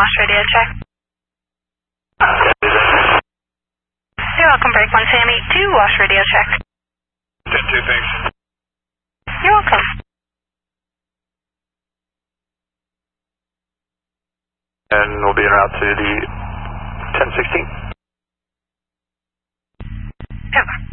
wash radio check. You're welcome, break 1 Sammy, 2 wash radio check. Just 2 things. You're welcome. And we'll be en route to the 1016. Over.